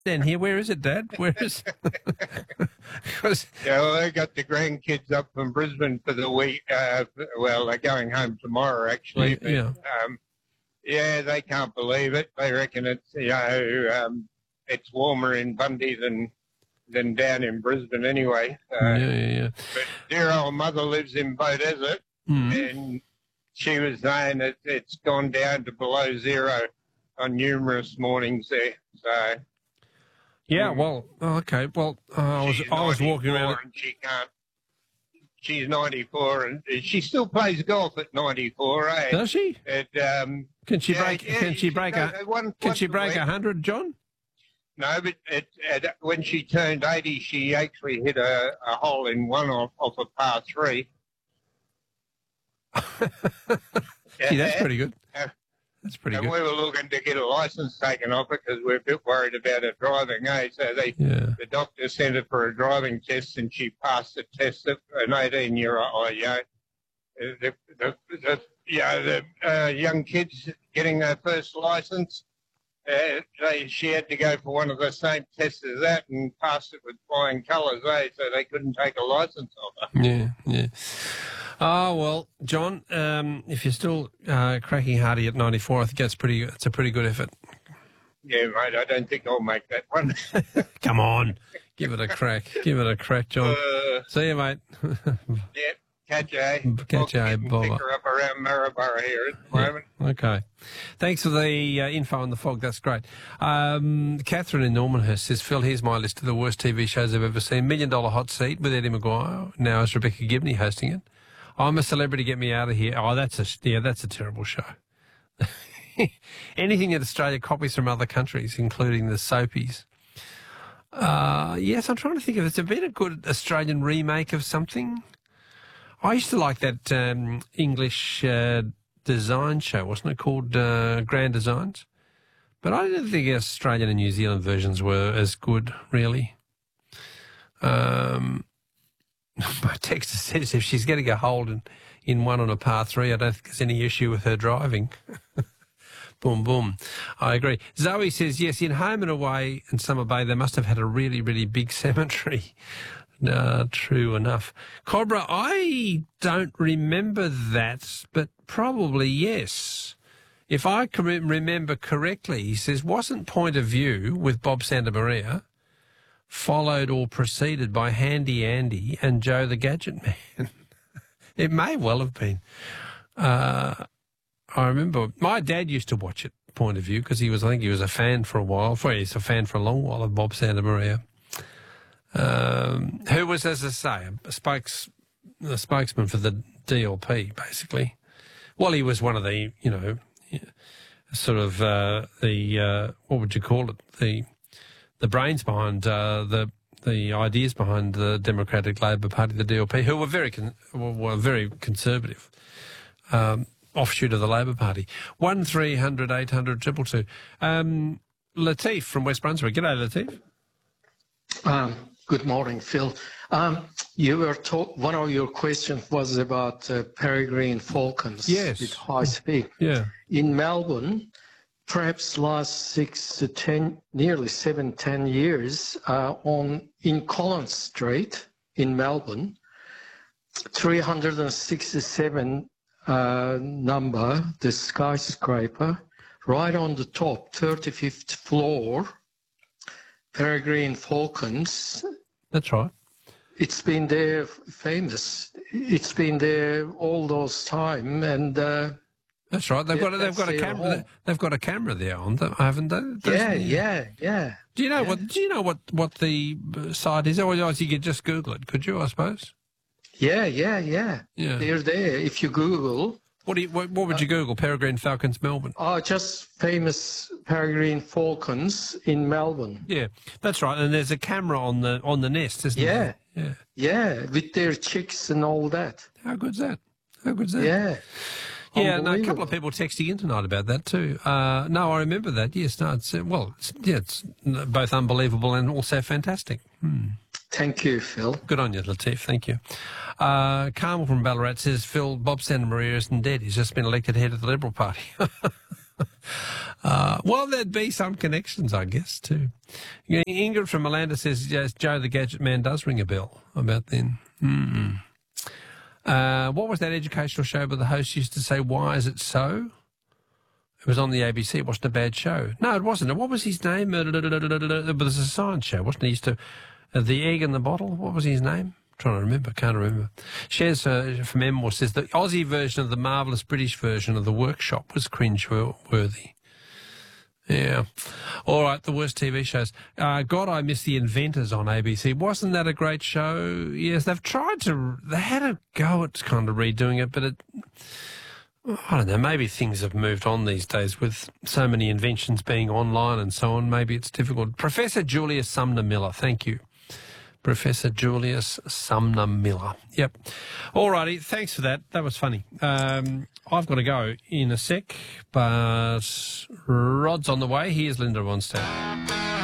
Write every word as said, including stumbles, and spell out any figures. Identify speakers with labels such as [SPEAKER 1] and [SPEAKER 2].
[SPEAKER 1] down here. Where is it, Dad? Where is it?
[SPEAKER 2] Yeah, well, they got the grandkids up from Brisbane for the week. Uh, well, they're going home tomorrow, actually.
[SPEAKER 1] Yeah,
[SPEAKER 2] but,
[SPEAKER 1] yeah.
[SPEAKER 2] Um, yeah, they can't believe it. They reckon it's, you know, um, it's warmer in Bundy than than down in Brisbane anyway. Uh,
[SPEAKER 1] yeah, yeah, yeah.
[SPEAKER 2] But dear old mother lives in Beaudesert,
[SPEAKER 1] Mm.
[SPEAKER 2] and she was saying that it's gone down to below zero on numerous mornings there. So
[SPEAKER 1] Yeah,
[SPEAKER 2] Mm.
[SPEAKER 1] well, oh, okay. Well, uh, I was
[SPEAKER 2] she's
[SPEAKER 1] I was walking around.
[SPEAKER 2] ninety-four and she can't. She's ninety-four and she still plays golf at ninety-four. Eh?
[SPEAKER 1] Does she?
[SPEAKER 2] And, um,
[SPEAKER 1] Can she
[SPEAKER 2] yeah,
[SPEAKER 1] break?
[SPEAKER 2] yeah,
[SPEAKER 1] Can she break
[SPEAKER 2] does
[SPEAKER 1] a?
[SPEAKER 2] it one-
[SPEAKER 1] Can
[SPEAKER 2] once
[SPEAKER 1] she
[SPEAKER 2] a
[SPEAKER 1] break
[SPEAKER 2] week.
[SPEAKER 1] a hundred, John?
[SPEAKER 2] No, but it, it, when she turned eighty, she actually hit a, a hole in one off, off a par three.
[SPEAKER 1] Gee, that's pretty good.
[SPEAKER 2] Yeah.
[SPEAKER 1] That's pretty
[SPEAKER 2] And
[SPEAKER 1] good.
[SPEAKER 2] we were looking to get a licence taken off her because we're a bit worried about her driving, eh? So they,
[SPEAKER 1] Yeah.
[SPEAKER 2] the doctor sent her for a driving test and she passed the test at an eighteen-year-old, you know. The, the, the, you know, the uh, young kids getting their first licence, uh, they, she had to go for one of the same tests as that and passed it with flying colours, eh? So they couldn't take a licence off her.
[SPEAKER 1] Yeah, yeah. Oh, well, John, um, if you're still uh, cracking hardy at ninety-four, I think that's pretty. That's a pretty good effort.
[SPEAKER 2] Yeah, mate, I don't think I'll make that one.
[SPEAKER 1] Come on, give it a crack. Give it a crack, John.
[SPEAKER 2] Uh,
[SPEAKER 1] See you, mate.
[SPEAKER 2] yeah, catch you, eh?
[SPEAKER 1] Catch you, eh?
[SPEAKER 2] I'll
[SPEAKER 1] Bye-bye.
[SPEAKER 2] pick her up around Maryborough here at the
[SPEAKER 1] Yeah.
[SPEAKER 2] moment.
[SPEAKER 1] Okay. Thanks for the uh, info on the fog. That's great. Um, Catherine in Normanhurst says, Phil, here's my list of the worst T V shows I've ever seen. Million Dollar Hot Seat with Eddie Maguire. Now is Rebecca Gibney hosting it. I'm a Celebrity, Get Me Out of Here. Oh, that's a yeah, that's a terrible show. Anything that Australia copies from other countries, including the soapies. Uh, yes, I'm trying to think if it's been a good Australian remake of something. I used to like that um, English uh, design show, wasn't it, called uh, Grand Designs? But I didn't think Australian and New Zealand versions were as good, really. Um, my texter says if she's getting a hold in, in one on a par three, I don't think there's any issue with her driving. Boom, boom. I agree. Zoe says, yes, in Home and Away and Summer Bay, they must have had a really, really big cemetery. No, true enough. Cobra, I don't remember that, but probably yes. If I can re- remember correctly, he says, wasn't Point of View with Bob Santamaria followed or preceded by Handy Andy and Joe the Gadget Man? It may well have been. Uh, I remember my dad used to watch it, Point of View, because he was, I think he was a fan for a while. Well, he's a fan for a long while of Bob Santamaria. Um, who was, as I say, a, spokes, a spokesman for the D L P, basically. Well, he was one of the, you know, sort of uh, the, uh, what would you call it, the the brains behind uh, the the ideas behind the Democratic Labor Party, the D L P, who were very con- were very conservative, um, offshoot of the Labor Party. One three hundred eight hundred triple two. Um, Latif from West Brunswick. G'day, Latif.
[SPEAKER 3] Um, good morning, Phil. Um, you were talk- one of your questions was about uh, peregrine falcons
[SPEAKER 1] Yes.
[SPEAKER 3] with high speed.
[SPEAKER 1] Yeah.
[SPEAKER 3] In Melbourne, perhaps last six to ten, nearly seven, ten years, uh, on in Collins Street in Melbourne, three hundred sixty-seven uh, number, the skyscraper, right on the top, thirty-fifth floor, peregrine falcons.
[SPEAKER 1] That's right.
[SPEAKER 3] It's been there, famous. It's been there all those time, and uh,
[SPEAKER 1] That's right. They've
[SPEAKER 3] Yeah,
[SPEAKER 1] got a, they've got a
[SPEAKER 3] that's their
[SPEAKER 1] camera.
[SPEAKER 3] home.
[SPEAKER 1] They've got a camera there on them, haven't they? Doesn't
[SPEAKER 3] yeah,
[SPEAKER 1] it?
[SPEAKER 3] yeah, yeah.
[SPEAKER 1] Do you know
[SPEAKER 3] yeah.
[SPEAKER 1] what? Do you know what what the uh, site is? Or else you could just Google it, could you? I suppose.
[SPEAKER 3] Yeah, yeah, yeah.
[SPEAKER 1] Yeah.
[SPEAKER 3] They're there. If you Google,
[SPEAKER 1] What do you? What, what would you Google? Peregrine Falcons, Melbourne.
[SPEAKER 3] oh, just famous peregrine falcons in Melbourne.
[SPEAKER 1] Yeah, that's right. And there's a camera on the on the nest, isn't
[SPEAKER 3] Yeah.
[SPEAKER 1] there? Yeah.
[SPEAKER 3] Yeah, with their chicks and all that.
[SPEAKER 1] How good's that? How good's that?
[SPEAKER 3] Yeah.
[SPEAKER 1] Yeah, no, a couple
[SPEAKER 3] Unbelievable.
[SPEAKER 1] of people texting in tonight about that too. Uh, no, I remember that. Yes, no, it's uh, well, it's, yeah, it's both unbelievable and also fantastic. Hmm.
[SPEAKER 3] Thank you, Phil.
[SPEAKER 1] Good on you, Latif. Thank you. Uh, Carmel from Ballarat says, Phil, Bob Santamaria isn't dead. He's just been elected head of the Liberal Party. uh, well, there'd be some connections, I guess, too. You know, Ingrid from Melanda says, yes, Joe the Gadget Man does ring a bell about then. Mm-mm. Uh, what was that educational show where the host used to say, why is it so? It was on the A B C. It wasn't a bad show. No, it wasn't. What was his name? It was a science show, wasn't it? He used to, uh, the egg in the bottle. What was his name? I'm trying to remember. Can't remember. Shez uh, from Enmore says the Aussie version of the marvellous British version of The Workshop was cringe-worthy. Yeah. All right, the worst T V shows. Uh, God, I Miss the Inventors on A B C. Wasn't that a great show? Yes, they've tried to, they had a go at kind of redoing it, but it, I don't know, maybe things have moved on these days with so many inventions being online and so on. Maybe it's difficult. Professor Julius Sumner Miller, thank you. Professor Julius Sumner Miller. Yep. All righty, thanks for that. That was funny. Um, I've got to go in a sec, but Rod's on the way. Here's Linda Ronstadt.